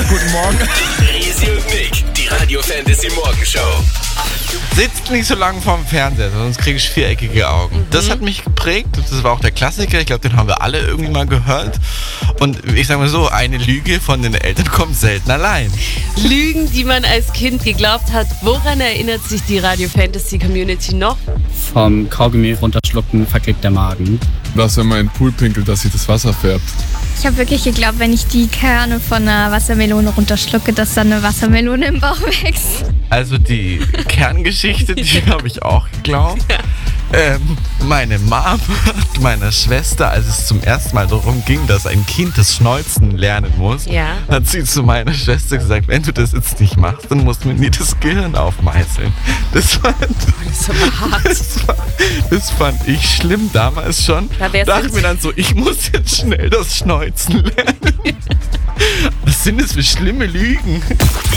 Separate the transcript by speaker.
Speaker 1: Guten Morgen.
Speaker 2: Resi und Nick, die Radio Fantasy Morgenshow.
Speaker 1: Sitzt nicht so lange vorm Fernseher, sonst kriege ich viereckige Augen. Das hat mich geprägt. Das war auch der Klassiker. Ich glaube, den haben wir alle irgendwie mal gehört. Und ich sage mal so, eine Lüge von den Eltern kommt selten allein.
Speaker 3: Lügen, die man als Kind geglaubt hat. Woran erinnert sich die Radio Fantasy Community noch?
Speaker 4: Vom Kaugummi runterschlucken verklebt der Magen.
Speaker 5: Was, wenn man in den Pool pinkelt, dass sich das Wasser färbt?
Speaker 6: Ich habe wirklich geglaubt, wenn ich die Kerne von einer Wassermelone runterschlucke, dass dann eine Wassermelone im Bauch wächst.
Speaker 1: Also die Kerngeschichte, die habe ich auch geglaubt. Meine Mom hat meiner Schwester, als es zum ersten Mal darum ging, dass ein Kind das Schneuzen lernen muss, hat sie zu meiner Schwester gesagt, wenn du das jetzt nicht machst, dann musst du mir nie das Gehirn aufmeißeln. Das fand ich schlimm damals schon. Dachte mir dann so, ich muss jetzt schnell das Schneuzen lernen. Was sind das für schlimme Lügen?